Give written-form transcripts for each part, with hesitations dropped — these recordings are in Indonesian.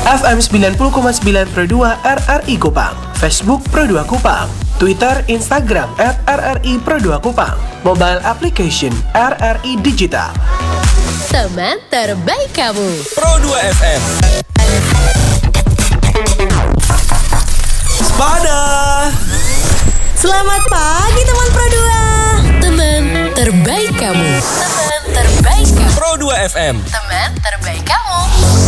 FM 90,9 Pro 2 RRI Kupang, Facebook Pro 2 Kupang, Twitter, Instagram @RRI Pro 2 Kupang, mobile application RRI Digital. Teman terbaik kamu, Pro 2 FM. Sepada. Selamat pagi teman Pro 2. teman terbaik kamu, teman terbaik kamu, Pro 2 FM. teman terbaik kamu.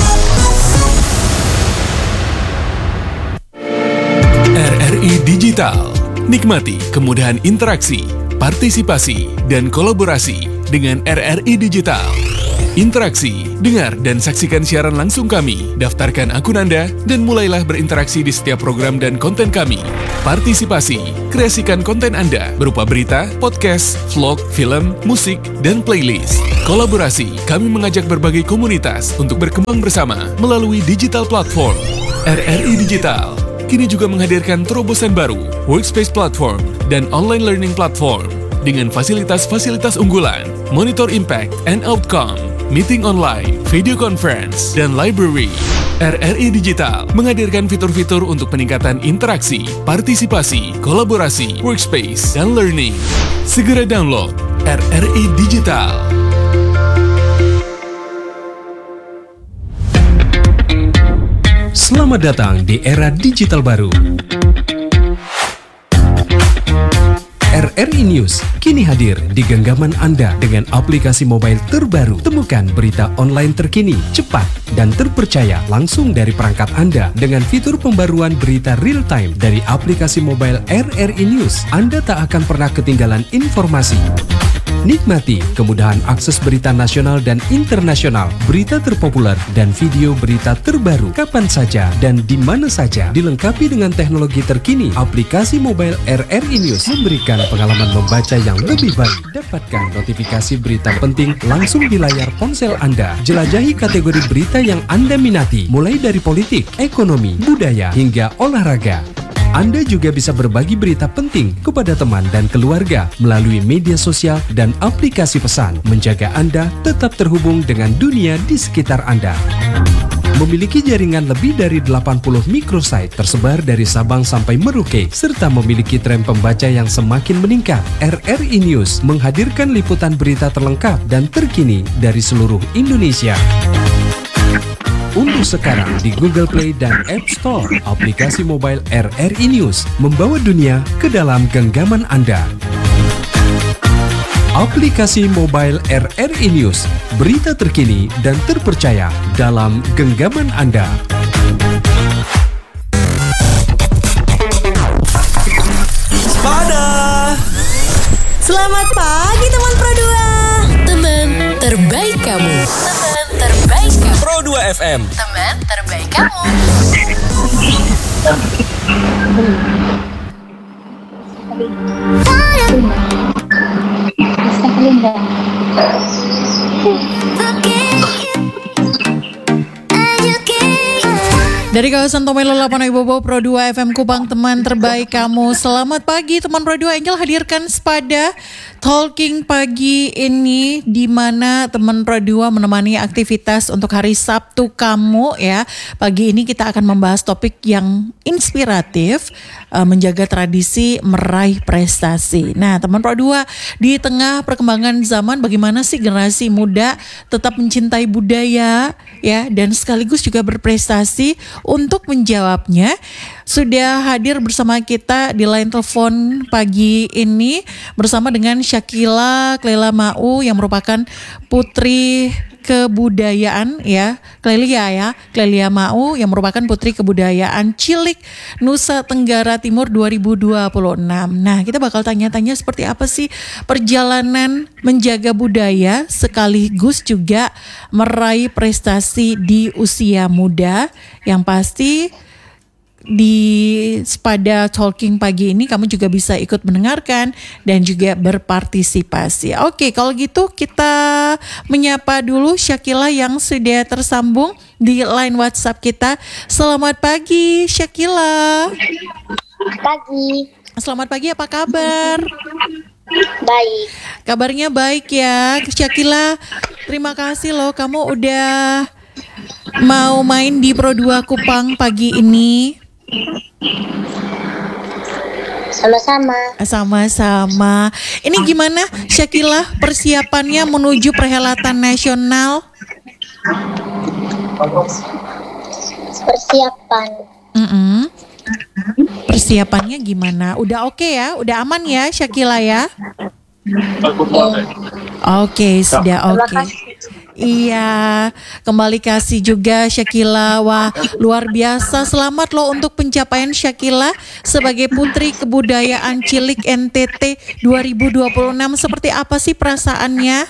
RRI Digital. Nikmati kemudahan interaksi, partisipasi, dan kolaborasi dengan RRI Digital. Interaksi, dengar dan saksikan siaran langsung kami, daftarkan akun Anda, dan mulailah berinteraksi di setiap program dan konten kami. Partisipasi, kreasikan konten Anda berupa berita, podcast, vlog, film, musik, dan playlist. Kolaborasi, kami mengajak berbagai komunitas untuk berkembang bersama melalui digital platform. RRI Digital kini juga menghadirkan terobosan baru, workspace platform, dan online learning platform dengan fasilitas-fasilitas unggulan, monitor impact and outcome, meeting online, video conference, dan library. RRI Digital menghadirkan fitur-fitur untuk peningkatan interaksi, partisipasi, kolaborasi, workspace, dan learning. Segera download RRI Digital. Selamat datang di era digital baru. RRI News kini hadir di genggaman Anda dengan aplikasi mobile terbaru. Temukan berita online terkini, cepat, dan terpercaya langsung dari perangkat Anda dengan fitur pembaruan berita real time dari aplikasi mobile RRI News. Anda tak akan pernah ketinggalan informasi. Nikmati kemudahan akses berita nasional dan internasional, berita terpopuler, dan video berita terbaru kapan saja dan di mana saja. Dilengkapi dengan teknologi terkini, aplikasi mobile RRI News memberikan pengalaman membaca yang lebih baik. Dapatkan notifikasi berita penting langsung di layar ponsel Anda. Jelajahi kategori berita yang Anda minati, mulai dari politik, ekonomi, budaya, hingga olahraga. Anda juga bisa berbagi berita penting kepada teman dan keluarga melalui media sosial dan aplikasi pesan, menjaga Anda tetap terhubung dengan dunia di sekitar Anda. Memiliki jaringan lebih dari 80 microsite tersebar dari Sabang sampai Merauke, serta memiliki tren pembaca yang semakin meningkat. RRI News menghadirkan liputan berita terlengkap dan terkini dari seluruh Indonesia. Unduh sekarang di Google Play dan App Store aplikasi mobile RRI News, membawa dunia ke dalam genggaman Anda. Aplikasi mobile RRI News, berita terkini dan terpercaya dalam genggaman Anda. Sepada. Selamat pagi teman Pro 2. Teman terbaik kamu, teman terbaik kamu, Pro 2 FM. teman terbaik kamu. Dari kawasan Tomelo Lapanai Bobo, Pro 2 FM Kupang, teman terbaik kamu. Selamat pagi teman Pro 2. Angel hadirkan Sepada Talking pagi ini, di mana teman Pro 2 menemani aktivitas untuk hari Sabtu kamu ya. Pagi ini kita akan membahas topik yang inspiratif, menjaga tradisi, meraih prestasi. Nah teman Pro 2, di tengah perkembangan zaman, bagaimana sih generasi muda tetap mencintai budaya ya, dan sekaligus juga berprestasi? Untuk menjawabnya sudah hadir bersama kita di line telepon pagi ini bersama dengan Syakila Clelia Mau yang merupakan putri kebudayaan ya, Clelia Mau yang merupakan putri kebudayaan Cilik Nusa Tenggara Timur 2026. Nah, kita bakal tanya-tanya seperti apa sih perjalanan menjaga budaya sekaligus juga meraih prestasi di usia muda. Yang pasti di Sepada Talking pagi ini kamu juga bisa ikut mendengarkan dan juga berpartisipasi. Oke, kalau gitu kita menyapa dulu Syakila yang sudah tersambung di line WhatsApp kita. Selamat pagi Syakila. Pagi. Selamat pagi, apa kabar? Baik. Kabarnya baik ya Syakila. Terima kasih loh kamu udah mau main di Pro 2 Kupang pagi ini? Sama-sama. Sama-sama. Ini gimana Syakila persiapannya menuju perhelatan nasional? Persiapan. Persiapannya gimana? Udah oke ya? Udah aman ya Syakila ya? Oke, sudah oke. Iya, kembali kasih juga Syakila. Wah, luar biasa. Selamat loh untuk pencapaian Syakila sebagai Putri Kebudayaan Cilik NTT 2026. Seperti apa sih perasaannya?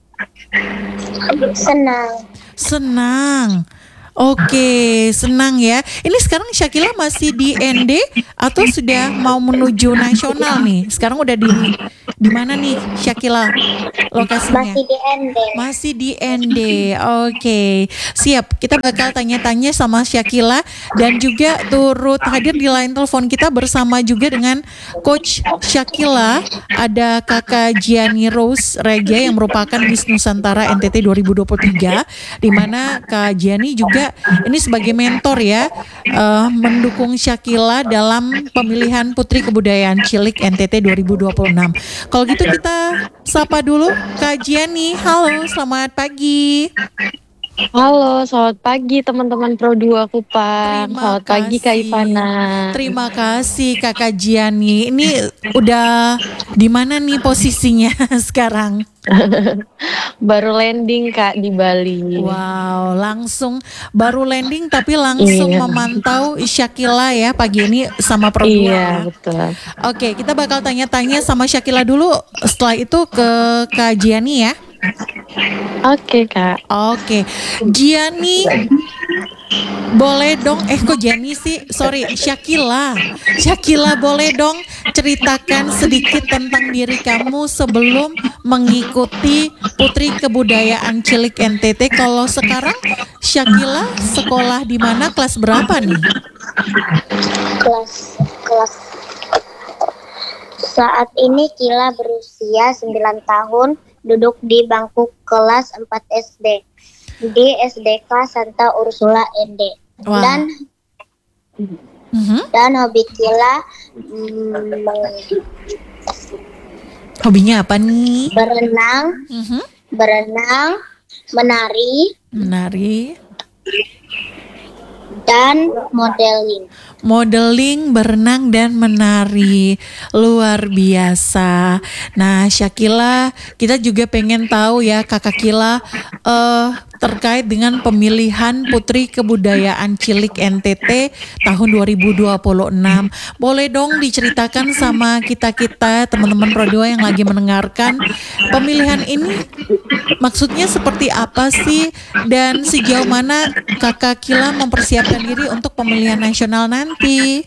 Senang. Oke, senang ya. Ini sekarang Syakila masih di ND atau sudah mau menuju nasional nih? Sekarang udah di mana nih Syakila lokasinya? Masih di ND. Oke, siap. Kita bakal tanya-tanya sama Syakila dan juga turut hadir di line telepon kita bersama juga dengan Coach Syakila. Ada Kakak Gianni Rose Regia yang merupakan Miss Nusantara NTT 2023, di mana Kak Gianni juga ini sebagai mentor ya, mendukung Syakila dalam pemilihan Putri Kebudayaan Cilik NTT 2026. Kalau gitu kita sapa dulu Kak Gianni. Halo, selamat pagi. Halo, selamat pagi teman-teman Pro 2 Kupang. Selamat pagi Kak Ivana. Terima kasih Kakak Gianni. Ini udah di mana nih posisinya sekarang? Baru landing Kak di Bali. Wow, langsung baru landing tapi langsung memantau Syakila ya pagi ini sama Pro 2 Iya, ya. betul. Oke, kita bakal tanya-tanya sama Syakila dulu. Setelah itu ke Kak Gianni ya. Oke Kak. Oke, Gianni, boleh dong, kok Gianni sih? Sorry, Syakila. Syakila, boleh dong ceritakan sedikit tentang diri kamu sebelum mengikuti Putri Kebudayaan Cilik NTT. Kalau sekarang Syakila sekolah di mana, kelas berapa nih? Kelas saat ini Kila berusia 9 tahun, duduk di bangku kelas 4 SD di SDK Santa Ursula ND. Wow. Dan hobi Kila hobinya apa nih? berenang, menari, dan modeling, berenang, dan menari. Luar biasa. Nah, Syakila, kita juga pengen tahu ya Kakak Kila terkait dengan pemilihan Putri Kebudayaan Cilik NTT tahun 2026. Boleh dong diceritakan sama kita-kita teman-teman Pro 2 yang lagi mendengarkan, pemilihan ini maksudnya seperti apa sih dan sejauh mana Kakak Kila mempersiapkan diri untuk pemilihan nasional nanti?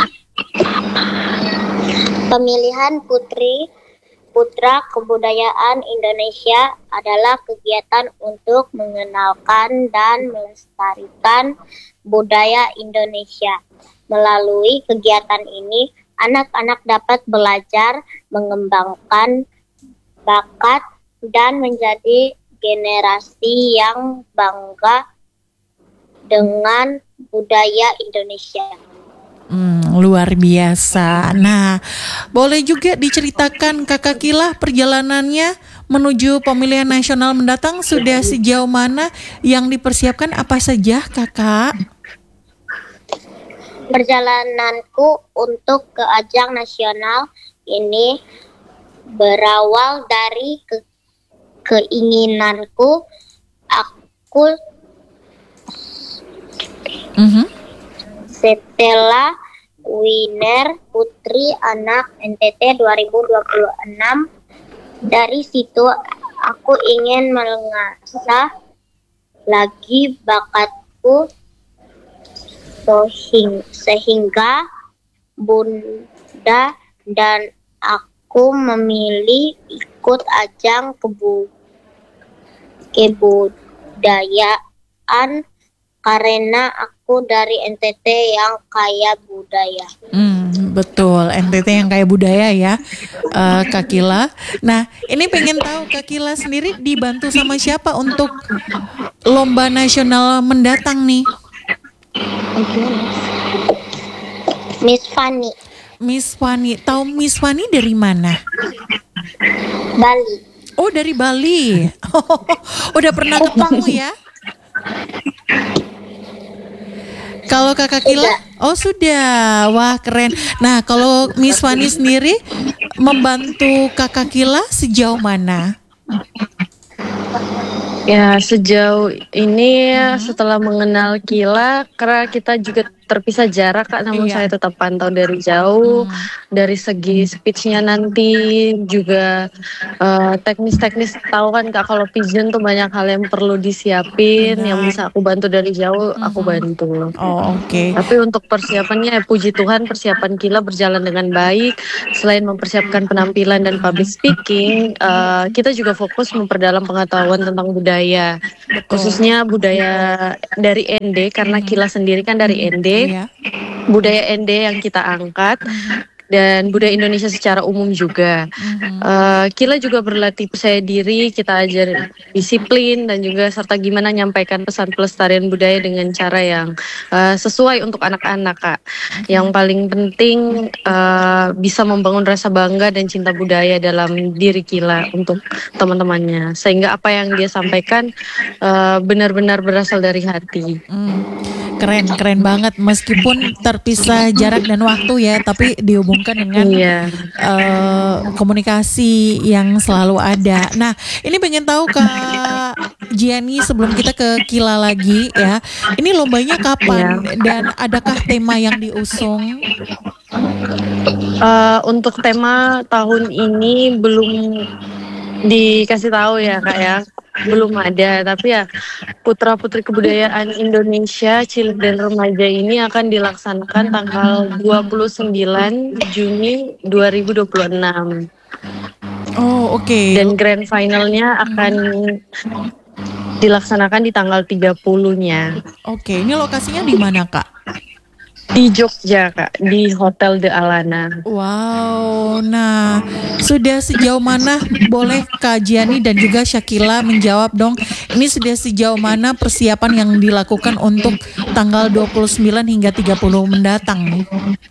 Pemilihan Putra Kebudayaan Indonesia adalah kegiatan untuk mengenalkan dan melestarikan budaya Indonesia. Melalui kegiatan ini, anak-anak dapat belajar mengembangkan bakat dan menjadi generasi yang bangga dengan budaya Indonesia. Luar biasa. Nah, boleh juga diceritakan Kakak Kila perjalanannya menuju pemilihan nasional mendatang sudah sejauh mana, yang dipersiapkan apa saja Kakak? Perjalananku untuk ke ajang nasional ini berawal dari keinginanku. Aku setelah winner Putri Anak NTT 2026, dari situ aku ingin mengasah lagi bakatku sehingga Bunda dan aku memilih ikut ajang kebudayaan karena aku dari NTT yang kaya budaya. Betul, NTT yang kayak budaya ya, Kak Kila. Nah, ini pengen tahu Kak Kila sendiri dibantu sama siapa untuk lomba nasional mendatang nih? Miss Fanny, Miss Fani, tahu Miss Fani dari mana? Bali. Oh, dari Bali. Udah pernah ketemu ya? Kalau Kakak Kila? Oh, sudah. Wah, keren. Nah, kalau Miss Fani sendiri membantu Kakak Kila sejauh mana? Ya, sejauh ini setelah mengenal Kila, karena kita juga terpisah jarak Kak, namun Iya. saya tetap pantau dari jauh. Dari segi speech-nya nanti juga teknis-teknis, tahu kan Kak kalau pigeon tuh banyak hal yang perlu disiapin, Benar. yang bisa aku bantu dari jauh, aku bantu. Oh, oke. Tapi untuk persiapannya, puji Tuhan persiapan Kila berjalan dengan baik. Selain mempersiapkan penampilan dan public speaking, kita juga fokus memperdalam pengetahuan tentang budaya, khususnya budaya dari ND, karena Kila sendiri kan dari ND. Iya. Budaya ND yang kita angkat. Dan budaya Indonesia secara umum juga. Kila juga berlatih percaya diri, kita ajar disiplin dan juga serta gimana nyampaikan pesan pelestarian budaya dengan cara yang sesuai untuk anak-anak Kak. Yang paling penting bisa membangun rasa bangga dan cinta budaya dalam diri Kila untuk teman-temannya. Sehingga apa yang dia sampaikan benar-benar berasal dari hati. Keren banget meskipun terpisah jarak dan waktu ya, tapi dihubungkan dengan komunikasi yang selalu ada. Nah, ini pengen tahu Kak Giani sebelum kita ke Kila lagi ya. Ini lombanya kapan dan adakah tema yang diusung? Untuk tema tahun ini belum dikasih tahu ya Kak ya. Belum ada, tapi ya Putra Putri Kebudayaan Indonesia Cilik dan Remaja ini akan dilaksanakan tanggal 29 Juni 2026. Oh, oke. Dan grand finalnya akan dilaksanakan di tanggal 30-nya. Oke, ini lokasinya di mana Kak? Di Jogja Kak, di Hotel De Alana. Wow, nah sudah sejauh mana, boleh Kak Giani dan juga Syakila menjawab dong, ini sudah sejauh mana persiapan yang dilakukan untuk tanggal 29 hingga 30 mendatang nih?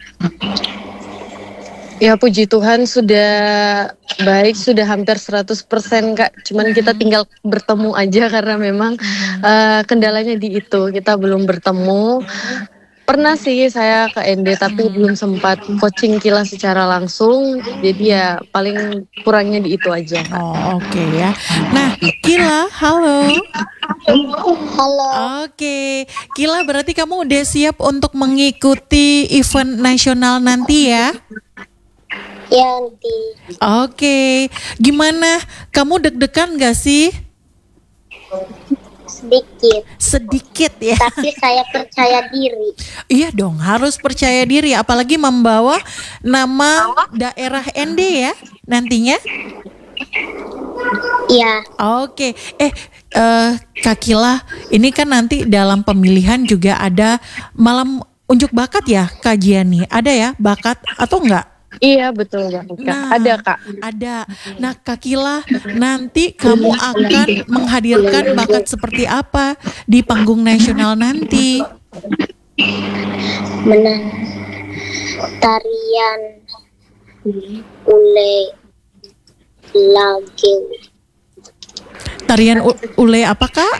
Ya puji Tuhan sudah baik, sudah hampir 100% Kak. Cuman kita tinggal bertemu aja karena memang kendalanya di itu, kita belum bertemu. Pernah sih saya ke ND tapi belum sempat coaching Kila secara langsung. Jadi ya paling kurangnya di itu aja. Oh, oke ya. Nah, Kila, halo. Halo. Oke, Kila berarti kamu udah siap untuk mengikuti event nasional nanti ya? Ya, nanti. Oke, gimana? Kamu deg-degan gak sih? Sedikit ya. Tapi saya percaya diri. Iya dong, harus percaya diri, apalagi membawa nama daerah ND ya nantinya. Iya. Oke, Kak Kila, ini kan nanti dalam pemilihan juga ada malam unjuk bakat ya Kak Giani, ada ya bakat atau enggak? Iya betul Kak. Nah, ada Kak. Ada. Nah Kak Kila, nanti kamu akan menghadirkan bakat seperti apa di panggung nasional nanti? Tarian ule lagi. Tarian ule apa Kak?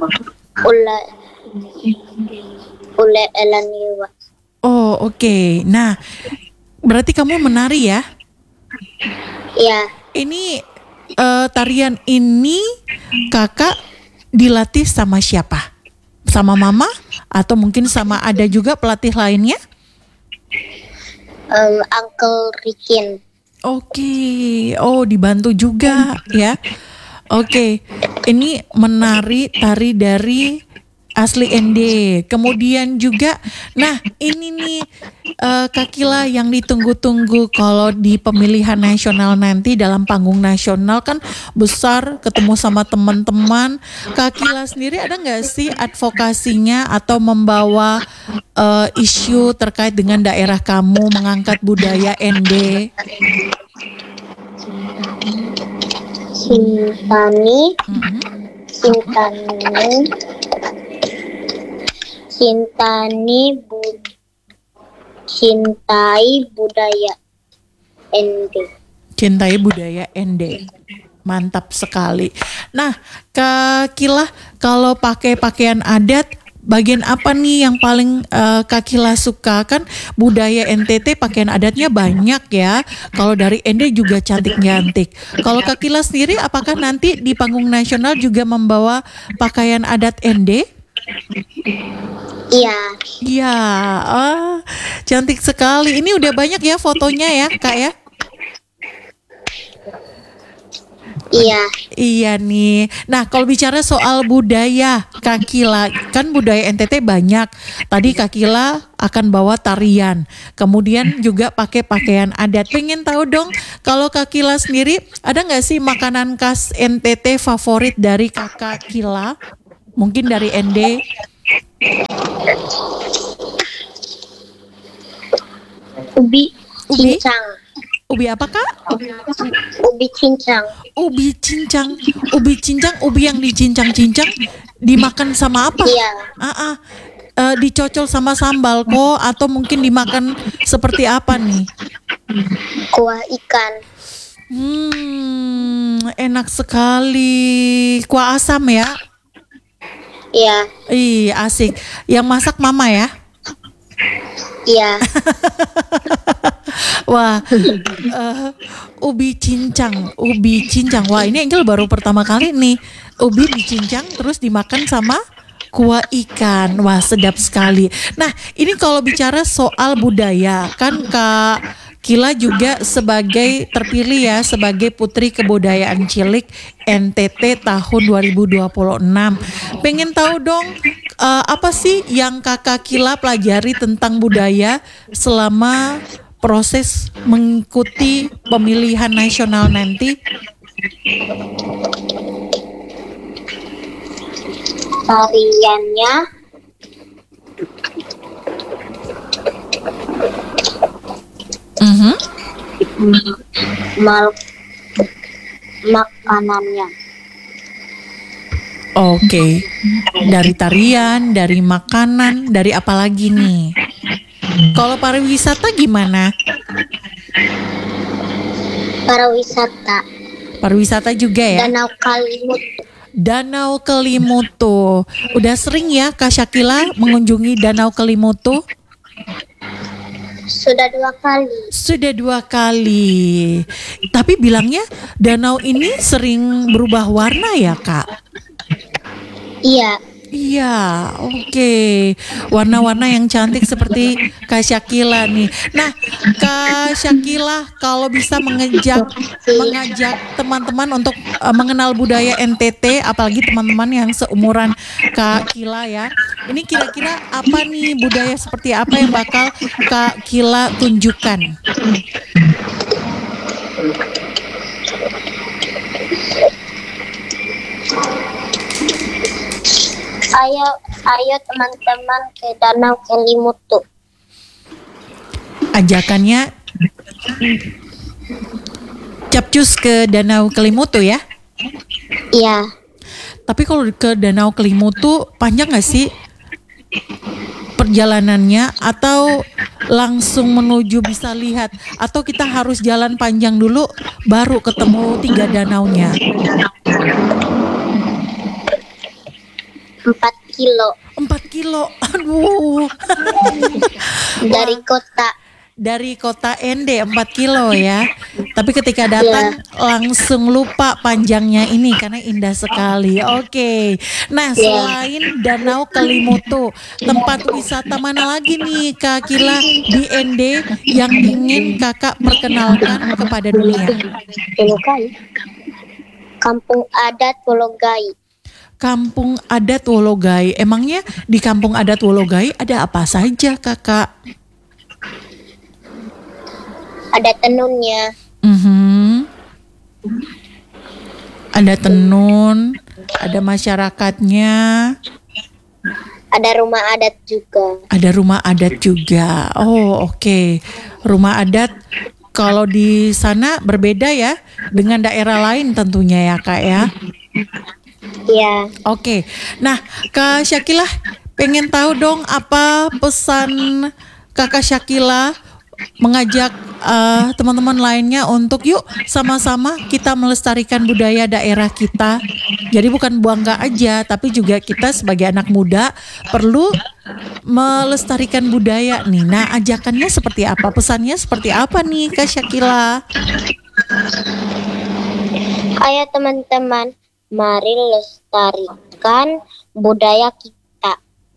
Ule elaniwa. Oh oke. Nah berarti kamu menari ya? Iya. Ini tarian ini kakak dilatih sama siapa? Sama mama? Atau mungkin sama ada juga pelatih lainnya? Uncle Rikin. Oke. Oh dibantu juga ya? Oke. Ini menari tari dari asli ND. Kemudian juga, nah ini nih Kak Kila yang ditunggu-tunggu kalau di pemilihan nasional nanti dalam panggung nasional kan besar, ketemu sama teman-teman. Kak Kila sendiri ada nggak sih advokasinya atau membawa isu terkait dengan daerah kamu mengangkat budaya ND? Sintani, cintai budaya ND. Cintai budaya ND. Mantap sekali. Nah, Kak Kila, kalau pakai pakaian adat, bagian apa nih yang paling Kak Kila suka? Kan budaya NTT pakaian adatnya banyak ya. Kalau dari ND juga cantik-cantik. Kalau Kak Kila sendiri, apakah nanti di panggung nasional juga membawa pakaian adat ND? Iya. Iya, cantik sekali. Ini udah banyak ya fotonya ya, Kak ya? Iya. Iya nih. Nah, kalau bicara soal budaya, Kak Kila, kan budaya NTT banyak. Tadi Kak Kila akan bawa tarian, kemudian juga pakai pakaian adat. Pengen tahu dong, kalau Kak Kila sendiri, ada nggak sih makanan khas NTT favorit dari Kakak Kila? Mungkin dari ND? Ubi cincang. Ubi apa, Kak? Ubi cincang. Ubi cincang. Ubi cincang, ubi yang dicincang-cincang dimakan sama apa? Iya. Dicocol sama sambal kok, atau mungkin dimakan seperti apa nih? Kuah ikan. Enak sekali. Kuah asam ya? Iya. Ih, asik. Yang masak mama ya? Iya. Wah, ubi cincang. Wah, ini Angel baru pertama kali nih. Ubi dicincang terus dimakan sama kuah ikan. Wah, sedap sekali. Nah, ini kalau bicara soal budaya, kan Kak Kila juga sebagai terpilih ya sebagai Putri Kebudayaan Cilik NTT tahun 2026. Pengen tahu dong apa sih yang Kakak Kila pelajari tentang budaya selama proses mengikuti pemilihan nasional nanti? Tariannya makanannya. Oke. Dari tarian, dari makanan, dari apa lagi nih? Kalau pariwisata gimana? Pariwisata juga ya? Danau Kelimutu. Udah sering ya Kak Syakila mengunjungi Danau Kelimutu? Sudah dua kali. Tapi bilangnya danau ini sering berubah warna ya, Kak? Iya, oke. Warna-warna yang cantik seperti Kak Syakila nih. Nah, Kak Syakila kalau bisa mengajak teman-teman untuk mengenal budaya NTT, apalagi teman-teman yang seumuran Kak Kila ya. Ini kira-kira apa nih budaya seperti apa yang bakal Kak Kila tunjukkan? Ayo teman-teman ke Danau Kelimutu. Ajakannya capcus ke Danau Kelimutu ya? Iya. Tapi kalau ke Danau Kelimutu panjang nggak sih perjalanannya, atau langsung menuju bisa lihat, atau kita harus jalan panjang dulu baru ketemu 3 danaunya? 4 kilo. 4 kilo, aduh. Dari kota ND 4 kilo ya. Tapi ketika datang langsung lupa panjangnya ini karena indah sekali. Oke. Nah, selain Danau Kelimutu, tempat wisata mana lagi nih Kak Kila di ND yang ingin Kakak perkenalkan kepada dunia? Kampung Adat Wologai. Kampung Adat Wologai. Emangnya di Kampung Adat Wologai ada apa saja, Kakak? Ada tenunnya. Ada tenun, ada masyarakatnya, ada rumah adat juga. ada rumah adat juga. Oh, oke. Rumah adat kalau di sana berbeda ya dengan daerah lain tentunya ya, Kak ya. Iya. Oke. Nah, Kak Syakila pengen tahu dong apa pesan Kakak Syakila mengajak teman-teman lainnya untuk yuk sama-sama kita melestarikan budaya daerah kita. Jadi bukan bangga aja, tapi juga kita sebagai anak muda perlu melestarikan budaya nih. Nah, ajakannya seperti apa? Pesannya seperti apa nih, Kak Syakila? Ayo teman-teman, mari lestarikan budaya kita.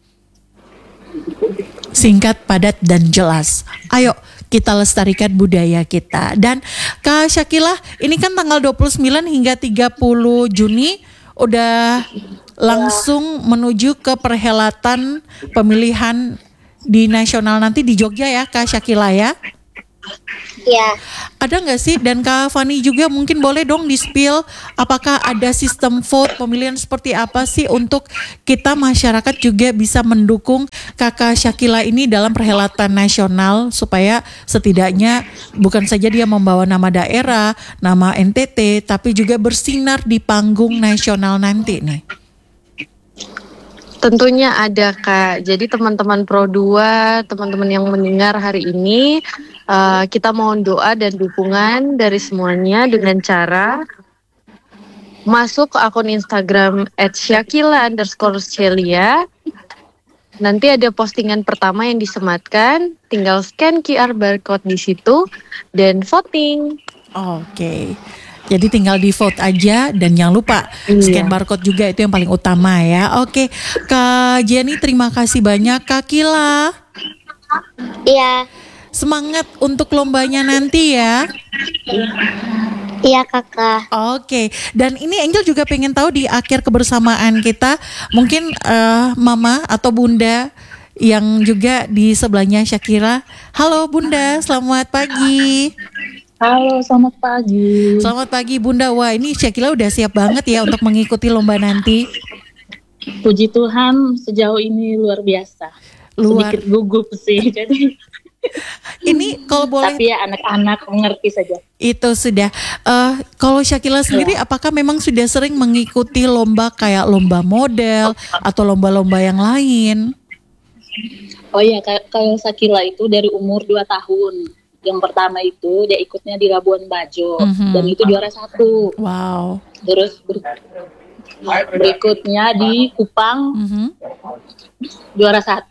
Singkat, padat, dan jelas. Ayo kita lestarikan budaya kita. Dan Kak Syakila, ini kan tanggal 29 hingga 30 Juni udah langsung menuju ke perhelatan pemilihan di nasional nanti di Jogja ya, Kak Syakila ya? Ya. Ada nggak sih, dan Kak Fani juga mungkin boleh dong di-spill apakah ada sistem vote pemilihan seperti apa sih untuk kita masyarakat juga bisa mendukung Kakak Syakila ini dalam perhelatan nasional supaya setidaknya bukan saja dia membawa nama daerah, nama NTT, tapi juga bersinar di panggung nasional nanti nih. Tentunya ada Kak. Jadi teman-teman Pro 2, teman-teman yang mendengar hari ini, kita mohon doa dan dukungan dari semuanya dengan cara masuk ke akun Instagram @syakila_celia. Nanti ada postingan pertama yang disematkan, tinggal scan QR barcode di situ dan voting. Oke. Jadi tinggal di vote aja dan jangan lupa scan barcode juga, itu yang paling utama ya. Oke, Kak Jenny terima kasih banyak. Kak Kila. Iya. Semangat untuk lombanya nanti ya. Iya kakak. Oke, dan ini Angel juga pengen tahu di akhir kebersamaan kita, mungkin Mama atau Bunda yang juga di sebelahnya Syakila. Halo Bunda, selamat pagi. Halo, selamat pagi. Selamat pagi Bunda. Wah, ini Syakila udah siap banget ya untuk mengikuti lomba nanti. Puji Tuhan, sejauh ini luar biasa. Sedikit gugup sih, jadi ini kalau boleh. Tapi ya anak-anak mengerti saja. Itu sudah. Kalau Syakila sendiri, apakah memang sudah sering mengikuti lomba kayak lomba model atau lomba-lomba yang lain? Oh iya, kalau Syakila itu dari umur 2 tahun. Yang pertama itu dia ikutnya di Labuan Bajo dan itu juara 1. Wow. Terus berikutnya di Kupang juara 1.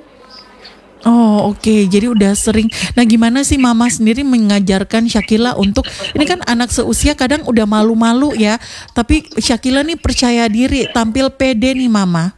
Oh oke. Jadi udah sering. Nah gimana sih Mama sendiri mengajarkan Syakila untuk, ini kan anak seusia kadang udah malu-malu ya, tapi Syakila nih percaya diri, tampil pede nih Mama.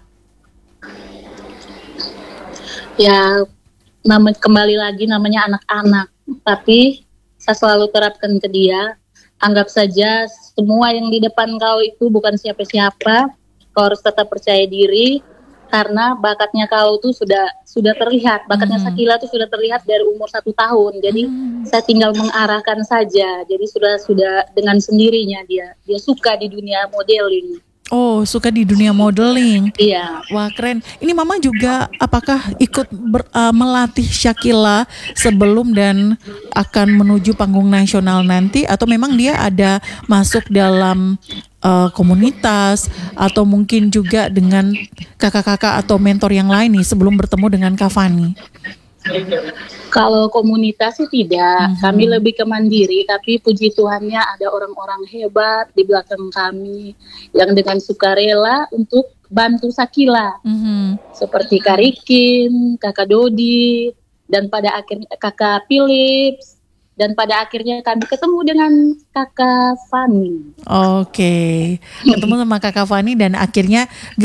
Ya kembali lagi namanya anak-anak, tapi saya selalu terapkan ke dia, anggap saja semua yang di depan kau itu bukan siapa-siapa, kau harus tetap percaya diri, karena bakatnya kau tuh sudah terlihat, bakatnya Syakila tuh sudah terlihat dari umur 1 tahun, jadi saya tinggal mengarahkan saja, jadi sudah dengan sendirinya dia suka di dunia modeling. Oh, suka di dunia modeling. Iya. Wah, keren. Ini Mama juga apakah ikut melatih Syakila sebelum dan akan menuju panggung nasional nanti, atau memang dia ada masuk dalam komunitas atau mungkin juga dengan kakak-kakak atau mentor yang lain nih sebelum bertemu dengan Kak Fani? Kalau komunitas sih tidak, kami lebih ke mandiri, tapi puji Tuhannya ada orang-orang hebat di belakang kami yang dengan sukarela untuk bantu Syakila, seperti Kak Rikin, Kakak Dodi, dan pada akhirnya Kakak Philips, dan pada akhirnya kami ketemu dengan Kakak Fani. Oke, ketemu sama Kakak Fani dan akhirnya gas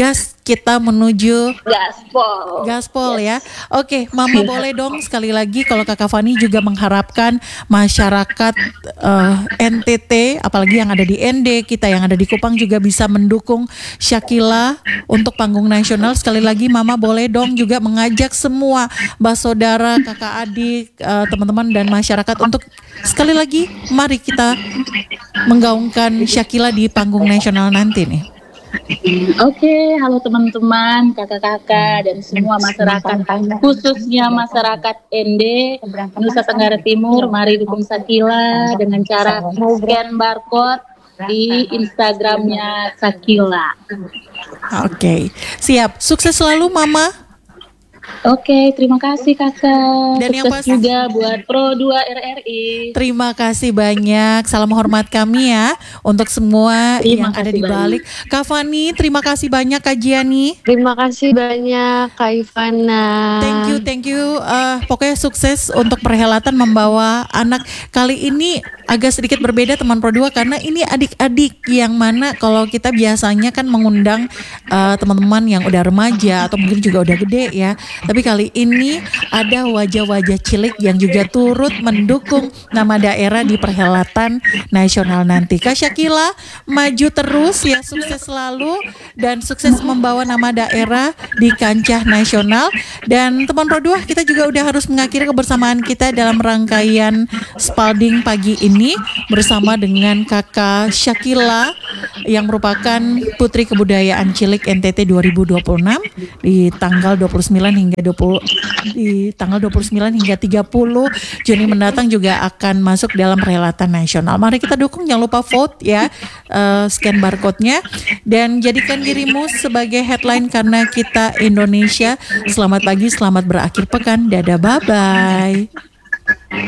kita menuju gaspol ya. Oke, Mama boleh dong sekali lagi kalau Kakak Fani juga mengharapkan masyarakat NTT, apalagi yang ada di ND, kita yang ada di Kupang juga bisa mendukung Syakila untuk panggung nasional. Sekali lagi Mama boleh dong juga mengajak semua saudara, kakak adik, teman-teman dan masyarakat untuk sekali lagi mari kita menggaungkan Syakila di panggung nasional nanti nih. Oke, halo teman-teman, kakak-kakak dan semua masyarakat, khususnya masyarakat ND, Nusa Tenggara Timur, mari dukung Syakila dengan cara scan barcode di Instagramnya Syakila. Oke, siap. Sukses selalu Mama. Oke, terima kasih kakak. Dan yang sukses juga buat Pro 2 RRI. Terima kasih banyak. Salam hormat kami ya untuk semua yang ada di balik. Kak Fani, terima kasih banyak Kak Giani. Terima kasih banyak Kak Ivana. Thank you. Pokoknya sukses untuk perhelatan membawa anak. Kali ini agak sedikit berbeda teman Pro 2 karena ini adik-adik yang mana kalau kita biasanya kan mengundang teman-teman yang udah remaja atau mungkin juga udah gede ya. Tapi kali ini ada wajah-wajah cilik yang juga turut mendukung nama daerah di perhelatan nasional nanti. Kak Syakila maju terus ya, sukses selalu dan sukses membawa nama daerah di kancah nasional. Dan teman Pro 2, kita juga udah harus mengakhiri kebersamaan kita dalam rangkaian Spalding pagi ini bersama dengan Kakak Syakila yang merupakan Putri Kebudayaan Cilik NTT 2026 di tanggal 29 hingga 30 Juni mendatang juga akan masuk dalam perhelatan nasional. Mari kita dukung, jangan lupa vote ya, scan barcode-nya dan jadikan dirimu sebagai headline karena kita Indonesia. Selamat pagi, selamat berakhir pekan. Dadah, bye-bye.